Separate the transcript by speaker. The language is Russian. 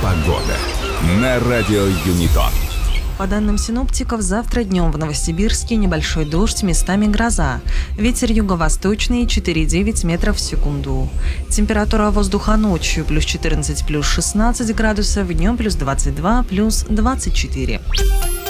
Speaker 1: Погода на радио Юнитон.
Speaker 2: По данным синоптиков, завтра днем в Новосибирске небольшой дождь, местами гроза. Ветер юго-восточный 4,9 метров в секунду. Температура воздуха ночью плюс 14, плюс 16 градусов, днем плюс 22, плюс 24.